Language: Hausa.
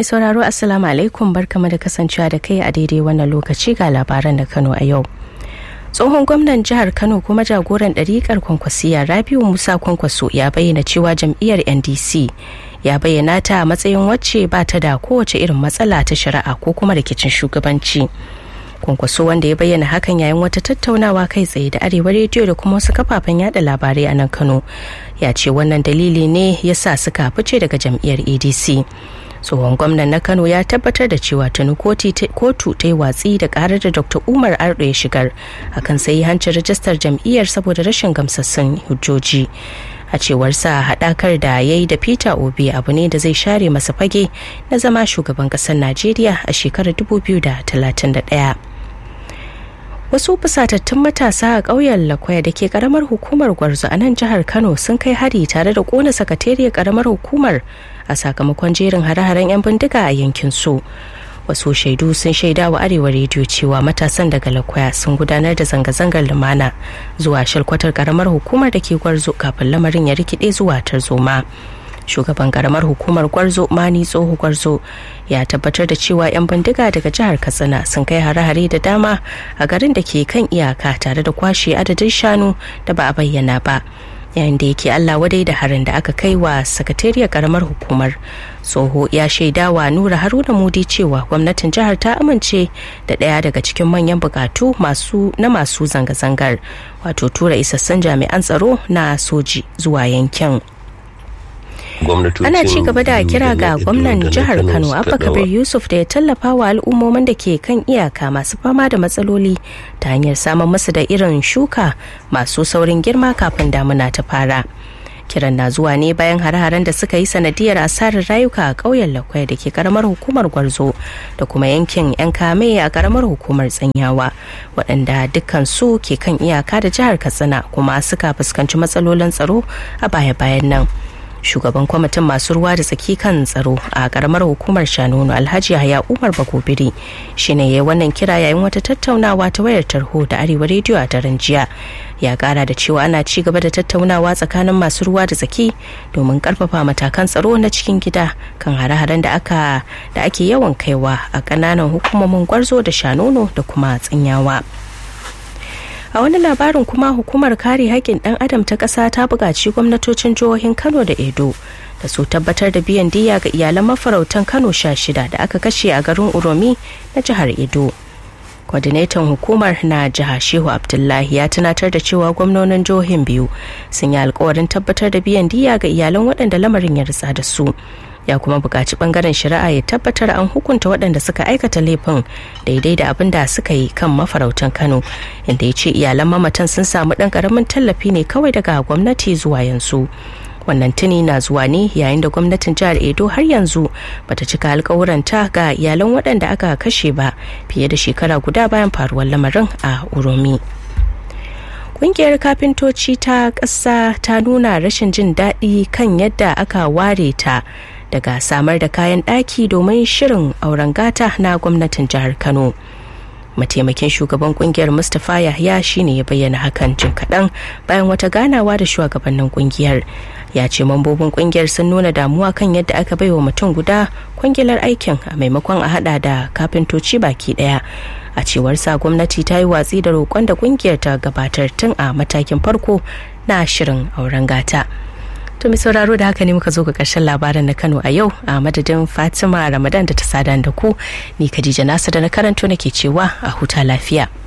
Mai sauraro assalamu alaikum, barkamu da kasancewa da kai a daidai wannan lokaci ga labaran da Kano a yau. Tsohon gwamnan jihar Kano kuma jagoran ɗariƙar Kwankwasiya Rabiu Musa Kwankwaso ya bayyana cewa jam'iyyar NDC ya bayyana ta a matsayin wacce ba ta da kowace irin matsala ta shari'a ko kuma rikicin shugabanci. Kwankwaso wanda ya bayyana hakan yayin wata tattaunawa kai tsaye da Arewa rediyo da kuma wasu kafafen yada labarai a nan Kano ya ce wannan dalili ne yasa suka fice daga jam'iyyar ADC. Tsohon gwamnan na Kano ya tabbatar da cewa tuni kotu ta yi watsi da karar da Dr. Umar Ardo ya shigar akan sai hancin rajistar jam'iyyar saboda rashin gamsassun hujjoji. A cewar sa haɗakar da ya yi da Peter Obi abu ne da zai share masa fage na zama shugaban ƙasar Najeriya a shekarar 2031. Wasu fusatattun matasa a ƙauyen Lakwaya da ke ƙaramar hukumar Gwarzo a nan jihar Kano sun kai hari tare da ƙona sakatariyar ƙaramar hukumar a sakamakon jerin hare-haren 'yan bindiga a yankin su. Wasu shaidu sun shaida wa Arewa rediyo cewa matasan daga Lakwaya sun gudanar da zanga-zangar lumana zuwa shalkwatar ƙaramar hukumar da ke Gwarzo kafin lamarin ya rikide zuwa tarzoma. Shugaban karamar hukumar Gwarzo Mani Tsoho Gwarzo ya tabbatar da cewa 'yan bindiga daga jihar Katsina sun kai hare-hare da dama a garin da ke kan iyaka tare da kwashe adadin shanu da ba a bayyana ba, yayin da yake Allah wadai da harin da aka kai wa sakatariyar karamar hukumar. Tsoho ya shaida wa Nura Haruna Mudi cewa gwamnatin jihar ta amince da ɗaya daga cikin manyan bukatu masu zanga-zangar, wato tura isassun jami'an tsaro na soji zuwa yankin. Ana ci gaba da kira ga gwamnan jihar Kano Abba Kabir Yusuf da ya tallafa wa al'ummomin da ke kan iyaka masu fama da matsaloli ta hanyar samun masu da irin shuka masu saurin girma kafin damuna ta fara. Kiran na zuwa ne bayan hare-haren da suka yi sanadiyar asarar rayuka a ƙauyen Lakwai da ke karamar hukumar Gwarzo da kuma yankin 'yan kame a karamar hukumar Tsanyawa, waɗanda dukkan su ke kan iyaka da jihar Katsina kuma suka fuskanci matsalolin tsaro a baya-bayan nan. Shugaban kwamitin masu ruwa da tsaki kan tsaro a karamar hukumar Shanono Alhaji Haya Umar Bagobiri shine yayin wannan kira yayin wata tattaunawa ta wayar tarho da Arewa rediyo a daren jiya. Ya kara da cewa ana ci gaba da tattaunawa tsakanin masu ruwa da tsaki domin karfafa matakan tsaro na cikin gida kan hare-haren da ake yawan kaiwa a kananan hukumomin Gwarzo da Shanono da kuma Tsinyawa. A wani labarin kuma hukumar kare haƙƙin ɗan adam ta ƙasa ta buƙaci gwamnatocin jihohin Kano da Edo da su tabbatar da biyan diya ga iyalan mafarautan Kano 16 da aka kashe a garin Uromi na jihar Edo. Coordinator hukumar na jihar Shehu Abdullahi ya tunatar da cewa gwamnonin jihohin biyu sun yi alƙawarin tabbatar da biyan diya ga iyalan waɗanda lamarin ya ritsa da su. Ya kuma buƙaci ɓangaren shari'a ya tabbatar an hukunta waɗanda suka aikata laifin daidai da abin da suka yi kan mafarautan Kano, inda ya ce iyalan mamatan sun samu ɗan ƙaramin tallafi ne kawai daga gwamnati zuwa yanzu. Wannan tuni na zuwa ne yayin da gwamnatin jihar Edo har yanzu bata cika alƙawuranta ga iyalan waɗanda aka kashe ba fiye da shekara guda bayan faruwar lamarin a Uromi. Ƙungiyar kafintoci ta ƙasa ta nuna rashin jin daɗi kan yadda aka ware ta daga samar da kayan ɗaki domin shirin auren gata na gwamnatin jihar Kano. Mataimakin shugaban kungiyar Mustapha Yahya shine ya bayyana hakan jin kaɗan bayan wata ganawa da shugabannin kungiyar. Ya ce mambobin kungiyar sun nuna damuwa kan yadda aka baiwa mutum guda kwangilar aikin a maimakon a hada da kafintoci baki daya. A cewar sa gwamnati ta yi watsi da roƙon da kungiyar ta gabatar tun a matakin farko na shirin auren gata. To mai sauraro da haka ne muka zo ga ƙarshen labarin na Kano a yau, a madadin Fatima Ramadan da ta sadan da ku, ni Khadija Nasu da na karanto nake cewa a huta lafiya.